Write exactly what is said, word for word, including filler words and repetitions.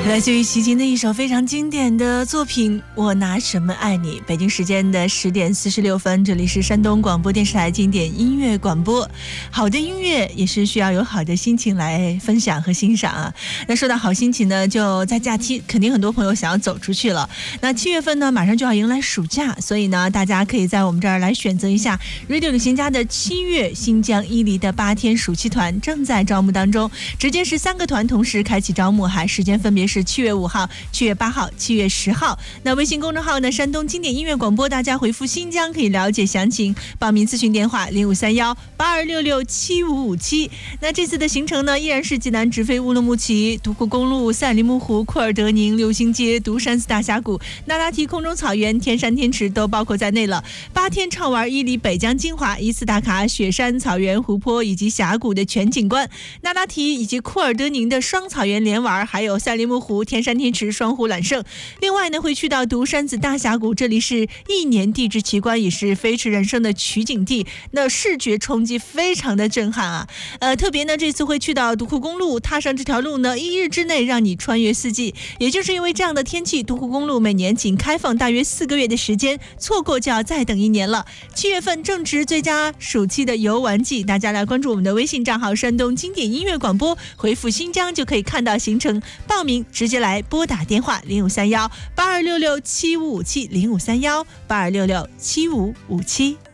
来自于齐秦的一首非常经典的作品《我拿什么爱你》。北京时间的十点四十六分，这里是山东广播电视台经典音乐广播。好的音乐也是需要有好的心情来分享和欣赏啊。那说到好心情呢，就在假期，肯定很多朋友想要走出去了。那七月份呢，马上就要迎来暑假，所以呢，大家可以在我们这儿来选择一下 Radio 旅行家的七月新疆伊犁的八天暑期团正在招募当中，直接是三个团同时开启招募，还时间分别是七月五号、七月八号、七月十号。那微信公众号呢，山东经典音乐广播，大家回复新疆可以了解详情。报名咨询电话零五三幺八二六六七五五七。那这次的行程呢，依然是济南直飞乌鲁木齐、独库公路、赛里木湖、库尔德宁、六星街、独山寺大峡谷、那拉提空中草原、天山天池都包括在内了。八天畅玩伊犁北疆精华，依次打卡雪山、草原、湖泊以及峡谷的全景观，那拉提以及库尔德宁的双草原连玩，还有赛里木湖、天山天池双湖揽胜。另外呢，会去到独山寺大峡谷，这里是一年地质奇观，也是飞驰人生的取景地，那视觉冲击非常的震撼啊！呃，特别呢，这次会去到独库公路，踏上这条路呢，一日之内让你穿越四季。也就是因为这样的天气，独库公路每年仅开放大约四个月的时间，错过就要再等一年了。七月份正值最佳暑期的游玩季，大家来关注我们的微信账号山东经典音乐广播，回复新疆就可以看到行程。报名直接来拨打电话零五三幺八二六六七五五七零五三幺八二六六七五五七。